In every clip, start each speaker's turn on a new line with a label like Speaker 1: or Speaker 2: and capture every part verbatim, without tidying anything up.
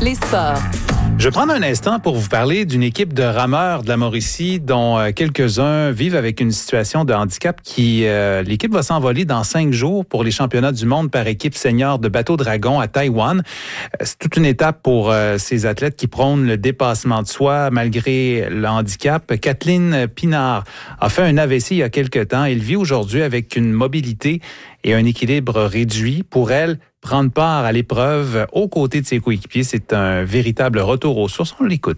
Speaker 1: les sports.
Speaker 2: Je vais prendre un instant pour vous parler d'une équipe de rameurs de la Mauricie dont euh, quelques-uns vivent avec une situation de handicap qui... Euh, l'équipe va s'envoler dans cinq jours pour les championnats du monde par équipe senior de bateau dragon à Taïwan. Euh, c'est toute une étape pour euh, ces athlètes qui prônent le dépassement de soi malgré le handicap. Kathleen Pinard a fait un A V C il y a quelques temps. Elle vit aujourd'hui avec une mobilité et un équilibre réduit. Pour elle, prendre part à l'épreuve aux côtés de ses coéquipiers, c'est un véritable retour aux sources. On l'écoute.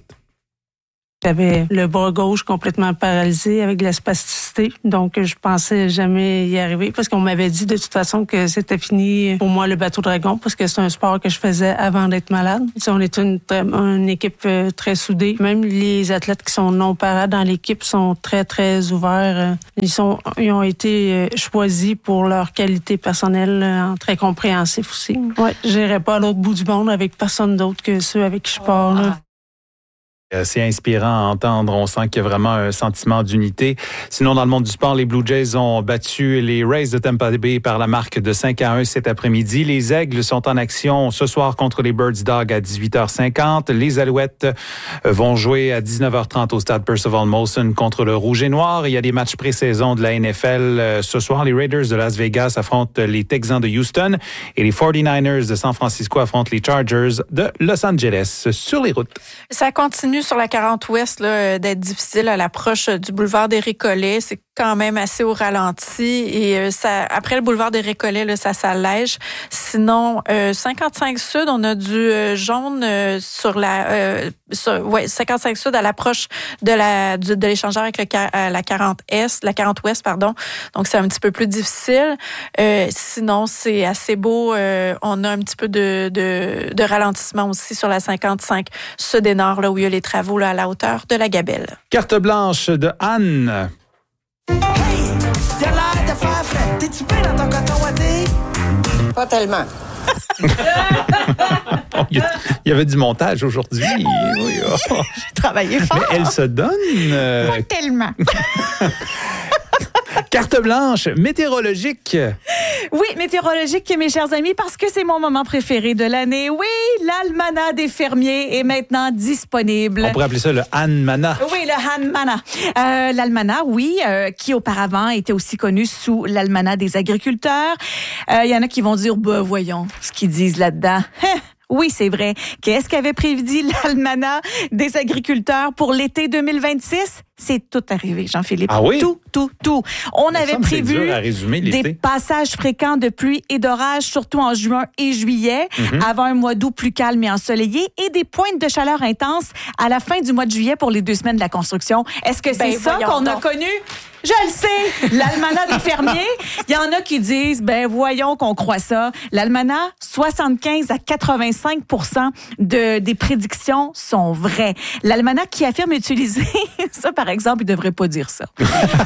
Speaker 3: J'avais le bras gauche complètement paralysé avec de la spasticité, donc je pensais jamais y arriver parce qu'on m'avait dit de toute façon que c'était fini pour moi le bateau dragon parce que c'est un sport que je faisais avant d'être malade. On est une, une équipe très soudée. Même les athlètes qui sont non parades dans l'équipe sont très très ouverts. Ils sont, ils ont été choisis pour leur qualité personnelle, très compréhensifs aussi. Ouais, j'irais pas à l'autre bout du monde avec personne d'autre que ceux avec qui je pars là.
Speaker 2: C'est inspirant à entendre. On sent qu'il y a vraiment un sentiment d'unité. Sinon, dans le monde du sport, les Blue Jays ont battu les Rays de Tampa Bay par la marque de cinq à un cet après-midi. Les Aigles sont en action ce soir contre les Birds Dog à dix-huit heures cinquante. Les Alouettes vont jouer à dix-neuf heures trente au stade Percival Molson contre le Rouge et Noir. Il y a des matchs pré-saison de la N F L. Ce soir, les Raiders de Las Vegas affrontent les Texans de Houston et les forty-niners de San Francisco affrontent les Chargers de Los Angeles. Sur les routes.
Speaker 4: Ça continue sur la quarante ouest là, d'être difficile à l'approche du boulevard des Récollets. C'est quand même assez au ralenti. Et euh, ça, après le boulevard des Récollets, là, ça s'allège. Sinon, euh, cinquante-cinq Sud, on a du euh, jaune euh, sur la... Euh, sur, ouais, cinquante-cinq Sud à l'approche de la du, de l'échangeur avec le, euh, la quarante Est, la quarante Ouest, pardon. Donc, c'est un petit peu plus difficile. Euh, sinon, c'est assez beau. Euh, on a un petit peu de, de, de ralentissement aussi sur la cinquante-cinq Sud et Nord, là, où il y a les travaux là, à la hauteur de la Gabelle.
Speaker 2: Carte blanche de Anne.
Speaker 5: Hey, y'a l'air de faire frais. T'es-tu bien dans ton coton ouaté? Pas tellement.
Speaker 2: Il y avait du montage aujourd'hui. Oui, oh.
Speaker 6: J'ai travaillé fort.
Speaker 2: Mais elle se donne. Euh...
Speaker 6: Pas tellement.
Speaker 2: Carte blanche météorologique.
Speaker 6: Oui, météorologique, mes chers amis, parce que c'est mon moment préféré de l'année. Oui, l'almanach des fermiers est maintenant disponible.
Speaker 2: On pourrait appeler ça le Hanmana.
Speaker 6: Oui, le Hanmana. Euh, l'almanach, oui, euh, qui auparavant était aussi connu sous l'almanach des agriculteurs. Il euh, y en a qui vont dire, bah, voyons ce qu'ils disent là-dedans. Oui, c'est vrai. Qu'est-ce qu'avait prédit l'almanach des agriculteurs pour l'été deux mille vingt-six? C'est tout arrivé, Jean-Philippe.
Speaker 2: Ah oui?
Speaker 6: Tout, tout, tout. On
Speaker 2: Mais
Speaker 6: avait
Speaker 2: ça me
Speaker 6: prévu
Speaker 2: dur à résumer l'été.
Speaker 6: des passages fréquents de pluie et d'orage, surtout en juin et juillet,
Speaker 2: Mm-hmm.
Speaker 6: avant un mois d'août plus calme et ensoleillé, et des pointes de chaleur intenses à la fin du mois de juillet pour les deux semaines de la construction. Est-ce que c'est
Speaker 4: Ben,
Speaker 6: ça
Speaker 4: voyons
Speaker 6: qu'on
Speaker 4: donc.
Speaker 6: a connu? Je le sais, l'almanach des fermiers. Il y en a qui disent, ben voyons qu'on croit ça. L'almanach, soixante-quinze à quatre-vingt-cinq pour cent de, des prédictions sont vraies. L'almanach qui affirme utiliser, ça par exemple, il devrait pas dire ça.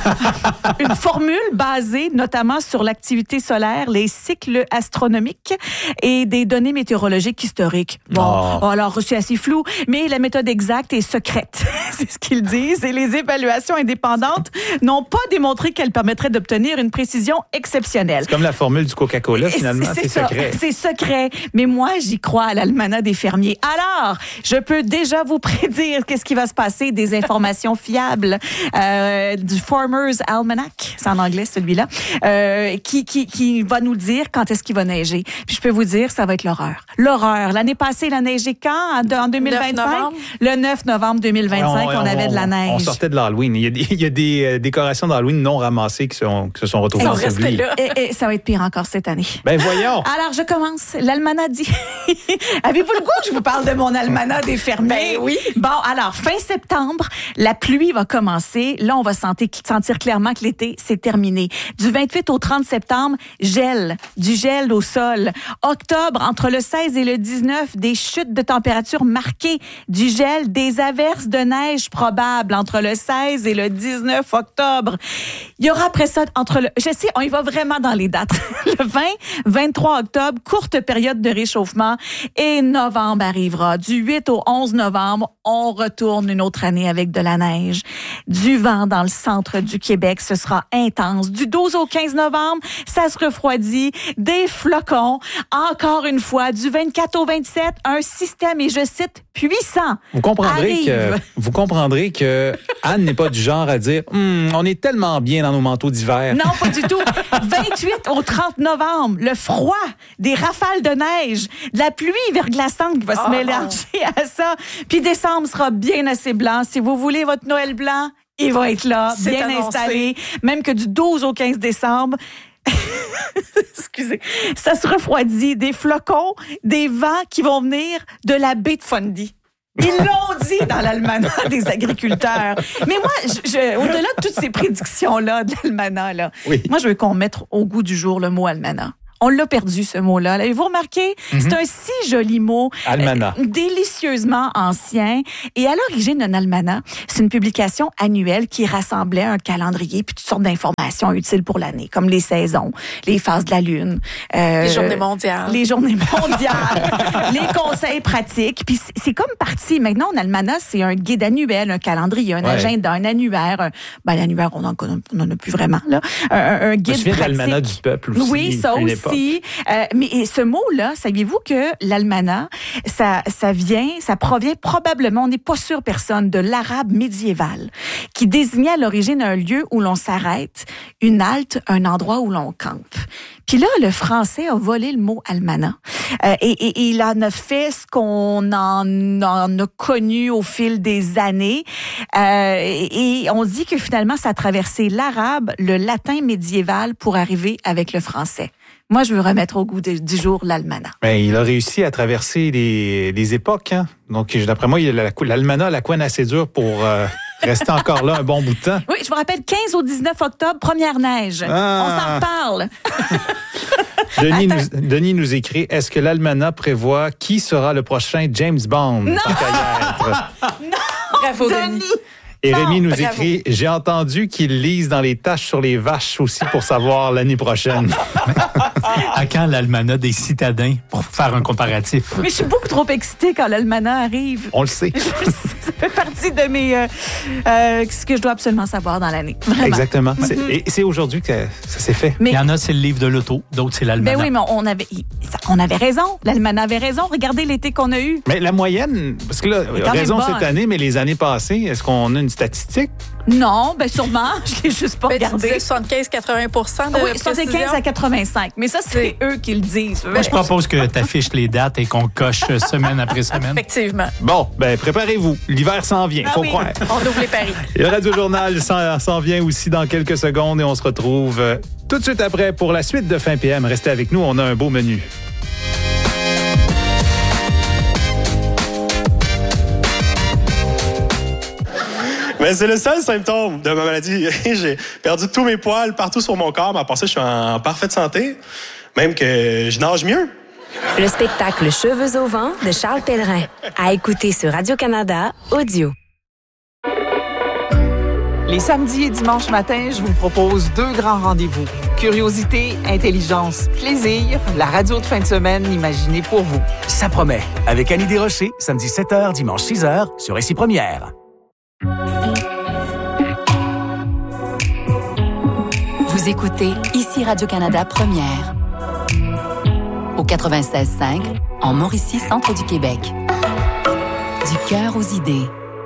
Speaker 6: Une formule basée notamment sur l'activité solaire, les cycles astronomiques et des données météorologiques historiques. Bon,
Speaker 2: Oh.
Speaker 6: alors c'est assez flou, mais la méthode exacte est secrète. C'est ce qu'ils disent. Et les évaluations indépendantes n'ont pas démontré qu'elle permettrait d'obtenir une précision exceptionnelle.
Speaker 2: C'est comme la formule du Coca-Cola, finalement, c'est,
Speaker 6: ça,
Speaker 2: secret.
Speaker 6: C'est secret. Mais moi, j'y crois à l'almanach des fermiers. Alors, je peux déjà vous prédire qu'est-ce qui va se passer, des informations fiables euh, du Farmer's Almanac, c'est en anglais celui-là, euh, qui, qui, qui va nous dire quand est-ce qu'il va neiger. Puis je peux vous dire, ça va être l'horreur. L'horreur. L'année passée, il a neigé quand? En, en deux mille vingt-cinq?
Speaker 4: neuf novembre.
Speaker 6: Le neuf novembre deux mille vingt-cinq, on, on, on avait de la neige.
Speaker 2: On sortait de l'Halloween. Il y a des, il y a des euh, décorations d'Halloween non ramassées qui, sont, qui se sont retrouvées
Speaker 4: Ils sont
Speaker 2: ensevelis.
Speaker 4: restés là.
Speaker 6: Et, et ça va être pire encore cette année.
Speaker 2: Ben voyons.
Speaker 6: Alors, je commence. L'almanach dit... Avez-vous le goût que je vous parle de mon almanach des fermiers?
Speaker 4: Ben oui.
Speaker 6: Bon, alors, fin septembre, la pluie va commencer. Là, on va sentir, sentir clairement que l'été, c'est terminé. Du vingt-huit au trente septembre, gel. Du gel au sol. Octobre, entre le seize et le dix-neuf, des chutes de température marquées. Du gel, des averses de neige probables entre le seize et le dix-neuf octobre. Il y aura après ça, entre le... Je sais, on y va vraiment dans les dates. Le vingt, vingt-trois octobre, courte période de réchauffement. Et novembre arrivera. Du huit au onze novembre, on retourne une autre année avec de la neige. Du vent dans le centre du Québec, ce sera intense. Du douze au quinze novembre, ça se refroidit. Des flocons. Encore une fois, du vingt-quatre au vingt-sept, un système, et je cite, puissant.
Speaker 2: Vous comprendrez
Speaker 6: arrive.
Speaker 2: que vous comprendrez que Anne n'est pas du genre à dire hm, on est tellement bien dans nos manteaux d'hiver.
Speaker 6: Non, pas du tout. vingt-huit au trente novembre, le froid, des rafales de neige, de la pluie verglaçante qui va
Speaker 4: Oh.
Speaker 6: se mélanger à ça. Puis décembre sera bien assez blanc. Si vous voulez votre Noël blanc, il va être là,
Speaker 4: C'est
Speaker 6: bien
Speaker 4: annoncé.
Speaker 6: installé. Même que du douze au quinze décembre, excusez, ça se refroidit. Des flocons, des vents qui vont venir de la baie de Fundy. Ils l'ont dit dans l'almanach des agriculteurs. Mais moi, je, je, au-delà de toutes ces prédictions-là de l'almanach, là,
Speaker 2: Oui.
Speaker 6: moi, je veux qu'on mette au goût du jour le mot almanach. On l'a perdu, ce mot-là. L'avez-vous remarqué? Mm-hmm. C'est un si joli mot.
Speaker 2: Almanach.
Speaker 6: Euh, délicieusement ancien. Et à l'origine, un almanach, c'est une publication annuelle qui rassemblait un calendrier puis toutes sortes d'informations utiles pour l'année, comme les saisons, les phases de la Lune.
Speaker 4: Euh, les journées mondiales.
Speaker 6: Les journées mondiales. les conseils pratiques. Puis c'est, c'est comme parti. Maintenant, un almanach, c'est un guide annuel, un calendrier, un
Speaker 2: ouais.
Speaker 6: agenda, un annuaire. Un, ben, l'annuaire, on n'en on a plus vraiment, là. Un, un guide
Speaker 2: Je viens de
Speaker 6: pratique.
Speaker 2: l'almanach du peuple aussi.
Speaker 6: Oui, ça aussi. Euh, mais ce mot-là, saviez-vous que l'almanach, ça, ça vient, ça provient probablement, on n'est pas sûr personne, de l'arabe médiéval, qui désignait à l'origine un lieu où l'on s'arrête, une halte, un endroit où l'on campe. Puis là, le français a volé le mot almanach euh, et, et, et il en a fait ce qu'on en, en a connu au fil des années. Euh, et, et on dit que finalement, ça a traversé l'arabe, le latin médiéval pour arriver avec le français. Moi, je veux remettre au goût de, du jour l'almanach.
Speaker 2: Ben, il a réussi à traverser les, les époques. Hein? Donc, d'après moi, il a la, l'almanach, la couenne assez dure pour euh, rester encore là un bon bout de temps.
Speaker 6: Oui, je vous rappelle, quinze au dix-neuf octobre, première neige.
Speaker 2: Ah.
Speaker 6: On s'en reparle.
Speaker 2: Denis nous, Denis nous écrit, est-ce que l'almanach prévoit qui sera le prochain James Bond?
Speaker 6: Non!
Speaker 4: Bravo, Denis.
Speaker 6: Denis.
Speaker 2: Et
Speaker 6: Non,
Speaker 2: Rémi nous
Speaker 4: bravo.
Speaker 2: écrit, j'ai entendu qu'il lise dans les taches sur les vaches aussi pour savoir l'année prochaine.
Speaker 1: À quand l'almanach des citadins pour faire un comparatif?
Speaker 6: Mais je suis beaucoup trop excitée quand l'almanach arrive.
Speaker 2: On le sait.
Speaker 6: Ça fait partie de mes... Euh, euh, ce que je dois absolument savoir dans l'année. Vraiment.
Speaker 2: Exactement. C'est, et c'est aujourd'hui que ça s'est fait.
Speaker 6: Mais,
Speaker 1: Il y en a, c'est le livre de l'auto, d'autres, c'est l'almanach.
Speaker 6: mais oui, mais on avait, on avait raison. L'almanach avait raison. Regardez l'été qu'on a eu.
Speaker 2: Mais la moyenne, parce que là,
Speaker 6: est quand
Speaker 2: raison
Speaker 6: même
Speaker 2: cette
Speaker 6: bonne.
Speaker 2: année, mais les années passées, est-ce qu'on a une statistique?
Speaker 6: Non, ben sûrement. Je l'ai juste pas
Speaker 4: Ben, tu
Speaker 6: regardé.
Speaker 4: disais soixante-quinze à quatre-vingts pour cent de
Speaker 6: Oui, soixante-quinze
Speaker 4: précision.
Speaker 6: à quatre-vingt-cinq. Mais ça, c'est eux qui le disent.
Speaker 1: Moi, je propose que tu affiches les dates et qu'on coche semaine après semaine.
Speaker 4: Effectivement.
Speaker 2: Bon, ben préparez-vous. L'hiver s'en vient,
Speaker 6: Ah
Speaker 2: faut
Speaker 6: oui.
Speaker 2: croire.
Speaker 4: On ouvre les paris.
Speaker 2: Le Radio Journal s'en, s'en vient aussi dans quelques secondes et on se retrouve euh, tout de suite après pour la suite de Fin P M. Restez avec nous, on a un beau menu.
Speaker 7: Mais c'est le seul symptôme de ma maladie. J'ai perdu tous mes poils partout sur mon corps, mais à part ça, je suis en parfaite santé. Même que je nage mieux.
Speaker 8: Le spectacle Cheveux au vent de Charles Pellerin. À écouter sur Radio-Canada Audio.
Speaker 9: Les samedis et dimanches matins, je vous propose deux grands rendez-vous. Curiosité, intelligence, plaisir, la radio de fin de semaine imaginée pour vous.
Speaker 10: Ça promet. Avec Annie Desrochers, samedi sept heures, dimanche six heures, sur Récit Première.
Speaker 11: Vous écoutez ici Radio-Canada Première. Au quatre-vingt-seize cinq, en Mauricie, centre du Québec. Du cœur aux idées.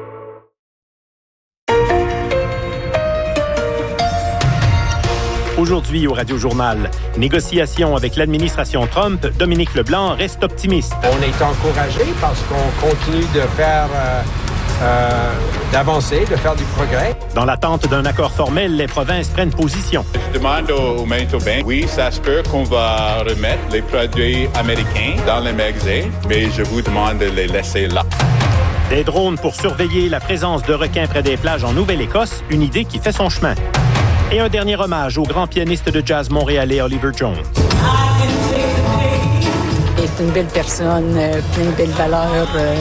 Speaker 12: Aujourd'hui au Radio Journal, négociation avec l'administration Trump, Dominique Leblanc reste optimiste.
Speaker 13: On est encouragé parce qu'on continue de faire, euh, euh, d'avancer, de faire du progrès.
Speaker 12: Dans l'attente d'un accord formel, les provinces prennent position.
Speaker 14: Je demande au, au Manitobain, oui, ça se peut qu'on va remettre les produits américains dans les magasins, mais je vous demande de les laisser là.
Speaker 12: Des drones pour surveiller la présence de requins près des plages en Nouvelle-Écosse, une idée qui fait son chemin. Et un dernier hommage au grand pianiste de jazz montréalais Oliver Jones.
Speaker 15: Il est une belle personne, euh, plein de belles valeurs. Euh...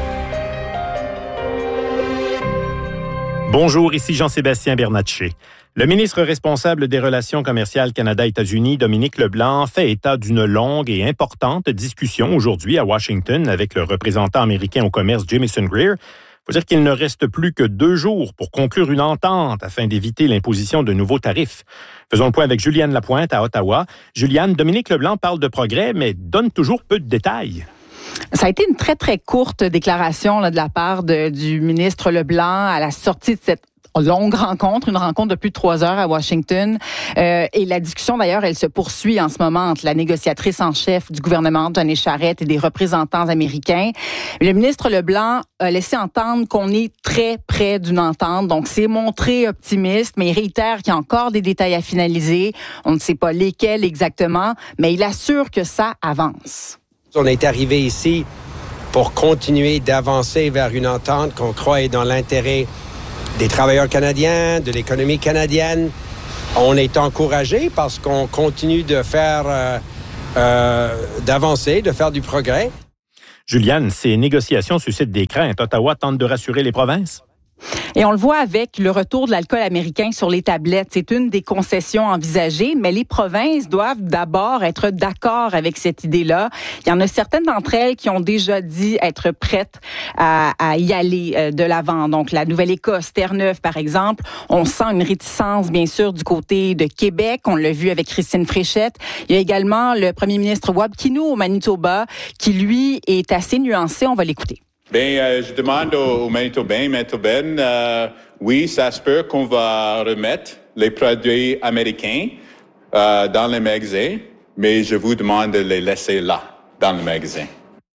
Speaker 12: Bonjour, ici Jean-Sébastien Bernatchez. Le ministre responsable des Relations commerciales Canada-États-Unis, Dominique Leblanc, fait état d'une longue et importante discussion aujourd'hui à Washington avec le représentant américain au commerce Jamieson Greer. Il faut dire qu'il ne reste plus que deux jours pour conclure une entente afin d'éviter l'imposition de nouveaux tarifs. Faisons le point avec Juliane Lapointe à Ottawa. Juliane, Dominique Leblanc parle de progrès, mais donne toujours peu de détails.
Speaker 16: Ça a été une très, très courte déclaration là, de la part de, du ministre Leblanc à la sortie de cette longue rencontre, une rencontre de plus de trois heures à Washington. Euh, et la discussion, d'ailleurs, elle se poursuit en ce moment entre la négociatrice en chef du gouvernement, Jeanette Charest, et des représentants américains. Le ministre Leblanc a laissé entendre qu'on est très près d'une entente. Donc, c'est montré optimiste, mais il réitère qu'il y a encore des détails à finaliser. On ne sait pas lesquels exactement, mais il assure que ça avance.
Speaker 13: On est arrivé ici pour continuer d'avancer vers une entente qu'on croit est dans l'intérêt des travailleurs canadiens, de l'économie canadienne. On est encouragé parce qu'on continue de faire, euh, euh, d'avancer, de faire du progrès.
Speaker 12: Juliane, ces négociations suscitent des craintes. Ottawa tente de rassurer les provinces.
Speaker 16: Et on le voit avec le retour de l'alcool américain sur les tablettes. C'est une des concessions envisagées, mais les provinces doivent d'abord être d'accord avec cette idée-là. Il y en a certaines d'entre elles qui ont déjà dit être prêtes à, à y aller euh, de l'avant. Donc, la Nouvelle-Écosse, Terre-Neuve, par exemple, on sent une réticence, bien sûr, du côté de Québec. On l'a vu avec Christine Fréchette. Il y a également le premier ministre Wab Kinew au Manitoba, qui, lui, est assez nuancé. On va l'écouter.
Speaker 14: Bien, euh, je demande aux, aux Manitobains, Manitobaines, euh, oui, ça se peut qu'on va remettre les produits américains euh, dans les magasins, mais je vous demande de les laisser là, dans le magasin.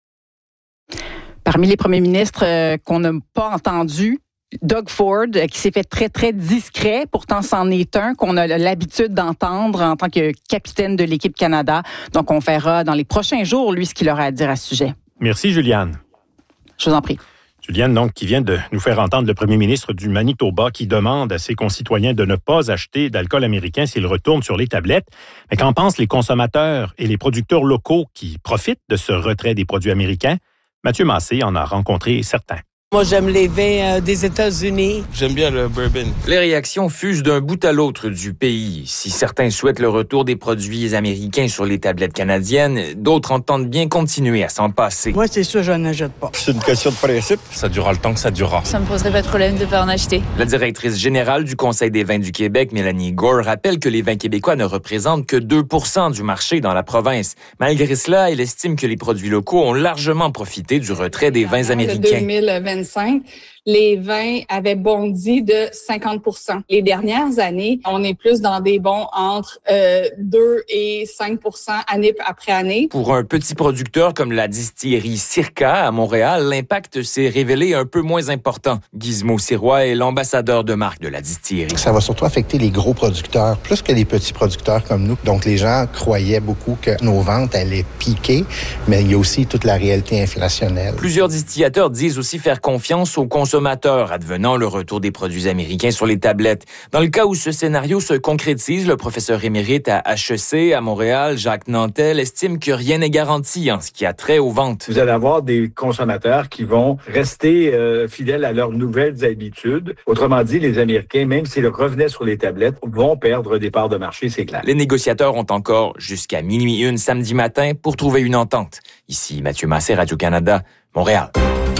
Speaker 16: Parmi les premiers ministres euh, qu'on n'a pas entendus, Doug Ford, euh, qui s'est fait très, très discret, pourtant c'en est un qu'on a l'habitude d'entendre en tant que capitaine de l'équipe Canada. Donc, on verra dans les prochains jours, lui, ce qu'il aura à dire à ce sujet.
Speaker 12: Merci, Juliane.
Speaker 16: Je vous en prie.
Speaker 12: Juliane, donc, qui vient de nous faire entendre le premier ministre du Manitoba qui demande à ses concitoyens de ne pas acheter d'alcool américain s'ils retournent sur les tablettes. Mais qu'en pensent les consommateurs et les producteurs locaux qui profitent de ce retrait des produits américains? Mathieu Massé en a rencontré certains.
Speaker 17: Moi, j'aime les vins euh, des États-Unis.
Speaker 18: J'aime bien le bourbon. Les réactions fusent d'un bout à l'autre du pays. Si certains souhaitent le retour des produits américains sur les tablettes canadiennes, d'autres entendent bien continuer à s'en passer.
Speaker 17: Moi, c'est sûr, je n'en achète pas.
Speaker 18: C'est une question de principe. Ça durera le temps que ça durera.
Speaker 19: Ça me poserait pas de problème de pas en acheter.
Speaker 18: La directrice générale du Conseil des vins du Québec, Mélanie Gore, rappelle que les vins québécois ne représentent que deux pour cent du marché dans la province. Malgré cela, elle estime que les produits locaux ont largement profité du retrait des vins américains.
Speaker 20: deux mille vingt-cinq, les vins avaient bondi de cinquante pour cent. Les dernières années, on est plus dans des bons entre euh, deux et cinq pour cent année après année.
Speaker 18: Pour un petit producteur comme la distillerie Circa à Montréal, l'impact s'est révélé un peu moins important. Gizmo Sirois est l'ambassadeur de marque de la distillerie.
Speaker 21: Ça va surtout affecter les gros producteurs, plus que les petits producteurs comme nous. Donc, les gens croyaient beaucoup que nos ventes allaient piquer, mais il y a aussi toute la réalité inflationnelle.
Speaker 18: Plusieurs distillateurs disent aussi faire confiance aux consommateurs advenant le retour des produits américains sur les tablettes. Dans le cas où ce scénario se concrétise, le professeur émérite à H E C à Montréal, Jacques Nantel, estime que rien n'est garanti en ce qui a trait aux ventes.
Speaker 22: Vous allez avoir des consommateurs qui vont rester euh, fidèles à leurs nouvelles habitudes. Autrement dit, les Américains, même s'ils revenaient sur les tablettes, vont perdre des parts de marché, c'est clair.
Speaker 18: Les négociateurs ont encore jusqu'à minuit une samedi matin pour trouver une entente. Ici, Mathieu Massé, Radio-Canada, Montréal.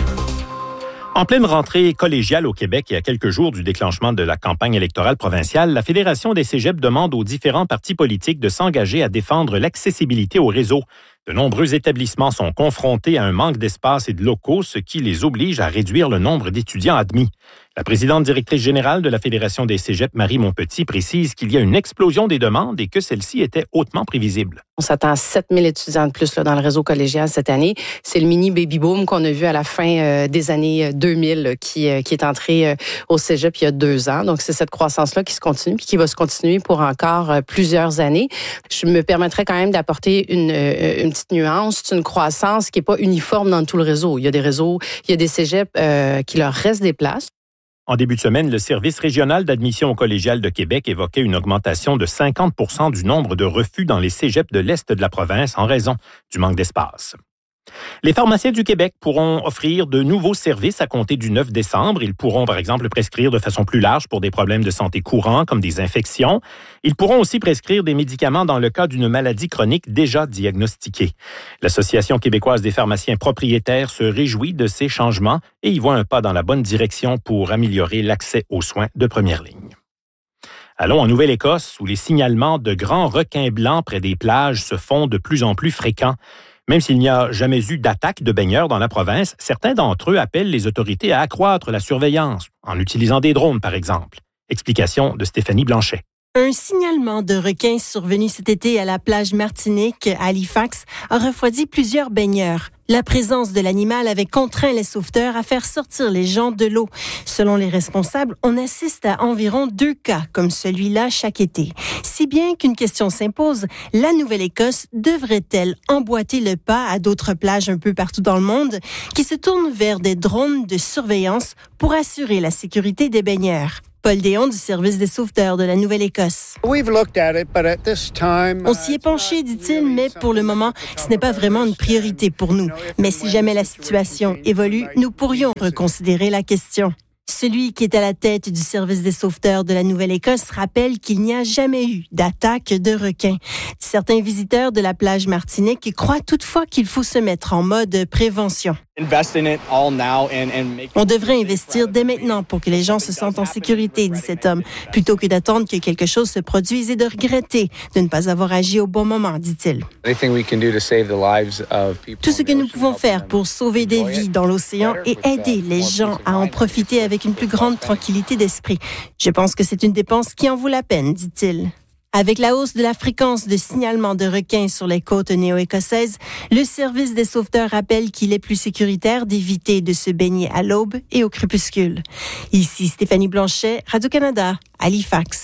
Speaker 12: En pleine rentrée collégiale au Québec et à quelques jours du déclenchement de la campagne électorale provinciale, la Fédération des cégeps demande aux différents partis politiques de s'engager à défendre l'accessibilité au réseau. De nombreux établissements sont confrontés à un manque d'espace et de locaux, ce qui les oblige à réduire le nombre d'étudiants admis. La présidente directrice générale de la Fédération des cégeps, Marie Montpetit, précise qu'il y a une explosion des demandes et que celle-ci était hautement prévisible.
Speaker 23: On s'attend à sept mille étudiants de plus là, dans le réseau collégial cette année. C'est le mini baby boom qu'on a vu à la fin euh, des années deux mille là, qui, euh, qui est entré euh, au cégep il y a deux ans. Donc, c'est cette croissance-là qui se continue et qui va se continuer pour encore euh, plusieurs années. Je me permettrais quand même d'apporter une, euh, une petite nuance. C'est une croissance qui n'est pas uniforme dans tout le réseau. Il y a des réseaux, il y a des cégeps euh, qui leur restent des places.
Speaker 12: En début de semaine, le service régional d'admission au collégial de Québec évoquait une augmentation de cinquante pour cent du nombre de refus dans les cégeps de l'Est de la province en raison du manque d'espace. Les pharmaciens du Québec pourront offrir de nouveaux services à compter du neuf décembre. Ils pourront, par exemple, prescrire de façon plus large pour des problèmes de santé courants, comme des infections. Ils pourront aussi prescrire des médicaments dans le cas d'une maladie chronique déjà diagnostiquée. L'Association québécoise des pharmaciens propriétaires se réjouit de ces changements et y voit un pas dans la bonne direction pour améliorer l'accès aux soins de première ligne. Allons en Nouvelle-Écosse, où les signalements de grands requins blancs près des plages se font de plus en plus fréquents. Même s'il n'y a jamais eu d'attaque de baigneurs dans la province, certains d'entre eux appellent les autorités à accroître la surveillance, en utilisant des drones, par exemple. Explication de Stéphanie Blanchet.
Speaker 1: Un signalement de requins survenu cet été à la plage Martinique, à Halifax, a refroidi plusieurs baigneurs. La présence de l'animal avait contraint les sauveteurs à faire sortir les gens de l'eau. Selon les responsables, on assiste à environ deux cas comme celui-là chaque été. Si bien qu'une question s'impose, la Nouvelle-Écosse devrait-elle emboîter le pas à d'autres plages un peu partout dans le monde qui se tournent vers des drones de surveillance pour assurer la sécurité des baigneurs? Paul Déon du service des sauveteurs de la Nouvelle-Écosse. On s'y est penché, dit-il, mais pour le moment, ce n'est pas vraiment une priorité pour nous. Mais si jamais la situation évolue, nous pourrions reconsidérer la question. Celui qui est à la tête du service des sauveteurs de la Nouvelle-Écosse rappelle qu'il n'y a jamais eu d'attaque de requins. Certains visiteurs de la plage Martinique croient toutefois qu'il faut se mettre en mode prévention. On devrait investir dès maintenant pour que les gens se sentent en sécurité, dit cet homme, plutôt que d'attendre que quelque chose se produise et de regretter de ne pas avoir agi au bon moment, dit-il. Tout ce que nous pouvons faire pour sauver des vies dans l'océan et aider les gens à en profiter avec une plus grande tranquillité d'esprit. Je pense que c'est une dépense qui en vaut la peine, dit-il. Avec la hausse de la fréquence de signalement de requins sur les côtes néo-écossaises, le service des sauveteurs rappelle qu'il est plus sécuritaire d'éviter de se baigner à l'aube et au crépuscule. Ici Stéphanie Blanchet, Radio-Canada, Halifax.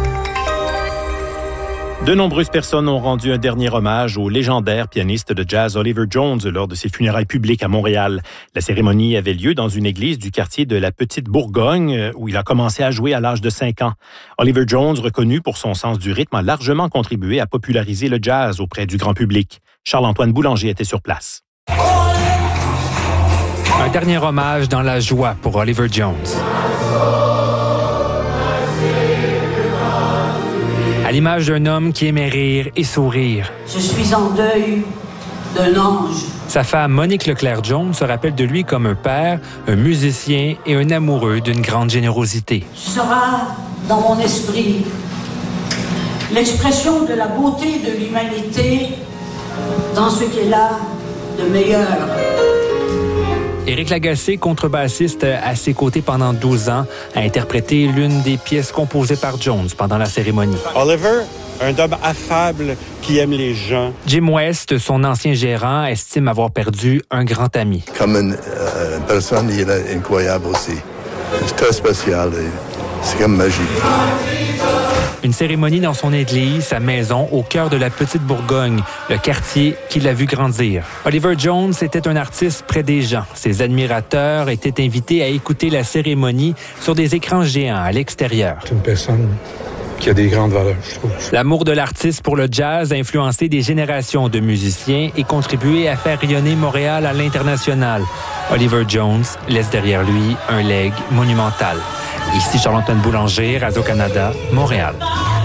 Speaker 12: De nombreuses personnes ont rendu un dernier hommage au légendaire pianiste de jazz Oliver Jones lors de ses funérailles publiques à Montréal. La cérémonie avait lieu dans une église du quartier de la Petite Bourgogne où il a commencé à jouer à l'âge de cinq ans. Oliver Jones, reconnu pour son sens du rythme, a largement contribué à populariser le jazz auprès du grand public. Charles-Antoine Boulanger était sur place.
Speaker 3: Un dernier hommage dans la joie pour Oliver Jones. À l'image d'un homme qui aimait rire et sourire.
Speaker 5: Je suis en deuil d'un ange.
Speaker 3: Sa femme, Monique Leclerc-Jones, se rappelle de lui comme un père, un musicien et un amoureux d'une grande générosité.
Speaker 5: Tu seras dans mon esprit l'expression de la beauté de l'humanité dans ce qu'elle a de meilleur.
Speaker 3: Éric Lagacé, contrebassiste à ses côtés pendant douze ans, a interprété l'une des pièces composées par Jones pendant la cérémonie.
Speaker 24: Oliver, un homme affable qui aime les gens.
Speaker 3: Jim West, son ancien gérant, estime avoir perdu un grand ami.
Speaker 25: Comme une euh, personne, il est incroyable aussi. C'est très spécial. C'est comme magique.
Speaker 3: Une cérémonie dans son église, sa maison, au cœur de la Petite Bourgogne, le quartier qui l'a vu grandir. Oliver Jones était un artiste près des gens. Ses admirateurs étaient invités à écouter la cérémonie sur des écrans géants à l'extérieur.
Speaker 26: C'est une personne qui a des grandes valeurs, je trouve.
Speaker 3: L'amour de l'artiste pour le jazz a influencé des générations de musiciens et contribué à faire rayonner Montréal à l'international. Oliver Jones laisse derrière lui un legs monumental. Ici Charles-Antoine Boulanger, Radio-Canada, Montréal.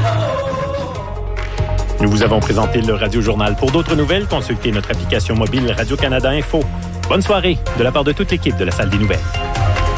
Speaker 12: Nous vous avons présenté le Radio-Journal. Pour d'autres nouvelles, consultez notre application mobile Radio-Canada Info. Bonne soirée de la part de toute l'équipe de la Salle des Nouvelles.